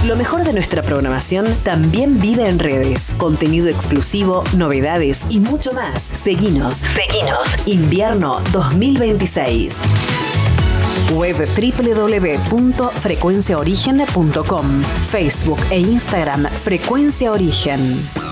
Lo mejor de nuestra programación también vive en redes. Contenido exclusivo, novedades y mucho más. Seguinos. Invierno 2026. Web www.frecuenciaorigen.com. Facebook e Instagram Frecuencia Origen.